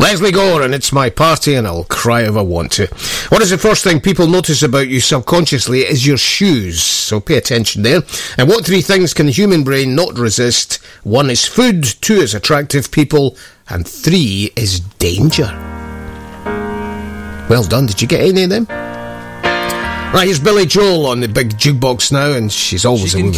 Leslie Gore, and it's my party, and I'll cry if I want to. What is the first thing people notice about you subconsciously is your shoes, so pay attention there. And what 3 things can the human brain not resist? 1 is food, 2 is attractive people, and 3 is danger. Well done, did you get any of them? Right, here's Billy Joel on the big jukebox now, and she's always a woman.